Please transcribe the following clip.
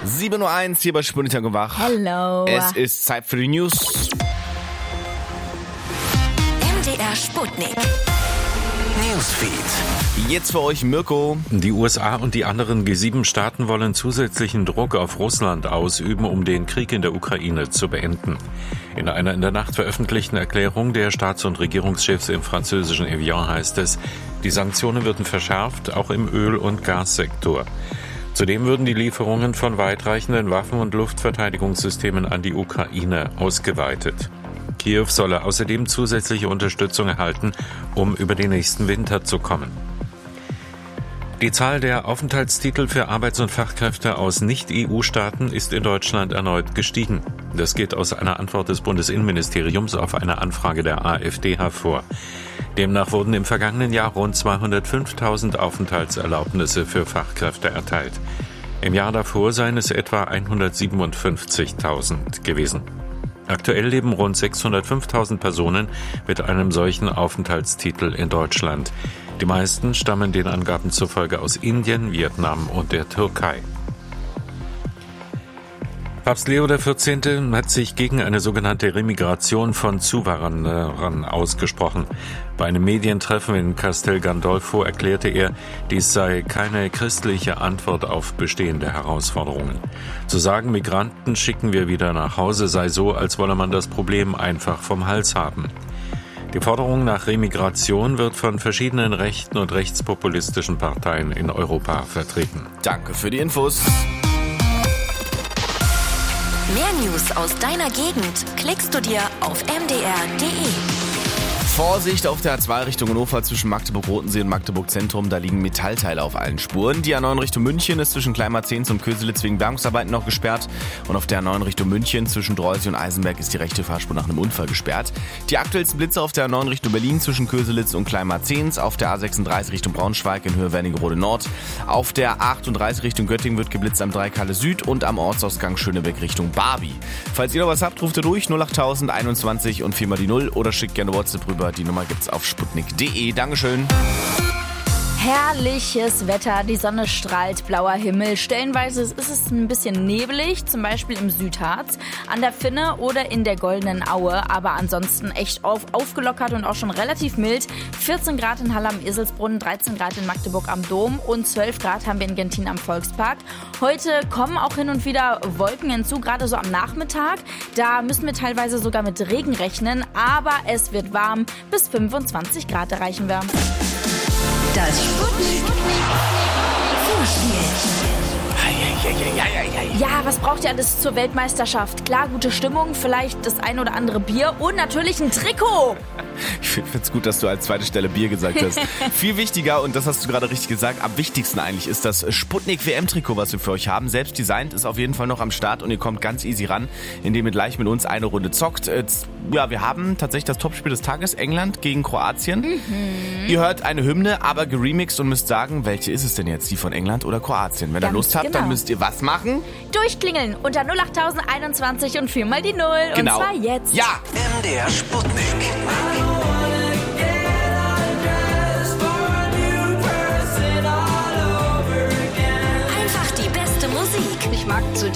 7:01 Uhr hier bei Sputnik wach. Hello. Es ist Zeit für die News. MDR Sputnik. Newsfeed. Jetzt für euch Mirko. Die USA und die anderen G7-Staaten wollen zusätzlichen Druck auf Russland ausüben, um den Krieg in der Ukraine zu beenden. In einer in der Nacht veröffentlichten Erklärung der Staats- und Regierungschefs im französischen Evian heißt es, die Sanktionen würden verschärft, auch im Öl- und Gassektor. Zudem würden die Lieferungen von weitreichenden Waffen- und Luftverteidigungssystemen an die Ukraine ausgeweitet. Kiew solle außerdem zusätzliche Unterstützung erhalten, um über den nächsten Winter zu kommen. Die Zahl der Aufenthaltstitel für Arbeits- und Fachkräfte aus Nicht-EU-Staaten ist in Deutschland erneut gestiegen. Das geht aus einer Antwort des Bundesinnenministeriums auf eine Anfrage der AfD hervor. Demnach wurden im vergangenen Jahr rund 205.000 Aufenthaltserlaubnisse für Fachkräfte erteilt. Im Jahr davor seien es etwa 157.000 gewesen. Aktuell leben rund 605.000 Personen mit einem solchen Aufenthaltstitel in Deutschland. Die meisten stammen den Angaben zufolge aus Indien, Vietnam und der Türkei. Papst Leo XIV. Hat sich gegen eine sogenannte Remigration von Zuwanderern ausgesprochen. Bei einem Medientreffen in Castel Gandolfo erklärte er, dies sei keine christliche Antwort auf bestehende Herausforderungen. Zu sagen, Migranten schicken wir wieder nach Hause, sei so, als wolle man das Problem einfach vom Hals haben. Die Forderung nach Remigration wird von verschiedenen rechten und rechtspopulistischen Parteien in Europa vertreten. Danke für die Infos. Mehr News aus deiner Gegend klickst du dir auf mdr.de. Vorsicht auf der A2 Richtung Hannover zwischen Magdeburg-Rotensee und Magdeburg-Zentrum. Da liegen Metallteile auf allen Spuren. Die A9 Richtung München ist zwischen Kleinmarzens und Köselitz wegen Bergungsarbeiten noch gesperrt. Und auf der A9 Richtung München zwischen Dreusig und Eisenberg ist die rechte Fahrspur nach einem Unfall gesperrt. Die aktuellsten Blitze auf der A9 Richtung Berlin zwischen Köselitz und Kleinmarzens. Auf der A36 Richtung Braunschweig in Höhe Wernigerode Nord. Auf der A38 Richtung Göttingen wird geblitzt am Dreikalle Süd und am Ortsausgang Schönebeck Richtung Barbie. Falls ihr noch was habt, ruft ihr durch 08000 21 und 4 mal die 0 oder schickt gerne WhatsApp rüber. Die Nummer gibt's auf sputnik.de. Dankeschön. Herrliches Wetter, die Sonne strahlt, blauer Himmel. Stellenweise ist es ein bisschen nebelig, zum Beispiel im Südharz, an der Finne oder in der Goldenen Aue. Aber ansonsten echt aufgelockert und auch schon relativ mild. 14 Grad in Halle am Eselsbrunnen, 13 Grad in Magdeburg am Dom und 12 Grad haben wir in Gentin am Volkspark. Heute kommen auch hin und wieder Wolken hinzu, gerade so am Nachmittag. Da müssen wir teilweise sogar mit Regen rechnen, aber es wird warm. Bis 25 Grad erreichen wir. Das Sputnik Vorspiel. Ja, was braucht ihr alles zur Weltmeisterschaft? Klar, gute Stimmung, vielleicht das ein oder andere Bier und natürlich ein Trikot. Ich finde es gut, dass du als zweite Stelle Bier gesagt hast. Viel wichtiger, und das hast du gerade richtig gesagt, am wichtigsten eigentlich ist das Sputnik WM-Trikot, was wir für euch haben. Selbst designt, ist auf jeden Fall noch am Start und ihr kommt ganz easy ran, indem ihr gleich mit uns eine Runde zockt. Ja, wir haben tatsächlich das Topspiel des Tages, England gegen Kroatien. Ihr hört eine Hymne, aber geremixed und müsst sagen, welche ist es denn jetzt, die von England oder Kroatien? Wenn ihr Lust habt, dann müsst ihr was machen? Durchklingeln unter 08021 und 4 mal die 0. Genau. Und zwar jetzt. Ja! MDR Sputnik. Einfach die beste Musik. Ich mag zu